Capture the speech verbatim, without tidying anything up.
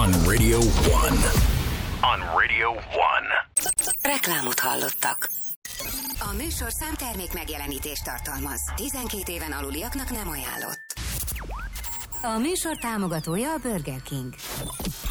On Radio One. On Radio One. Reklámot hallottak. A műsorszám termék megjelenítést tartalmaz. tizenkét éven aluliaknak nem ajánlott. A műsor támogatója a Burger King.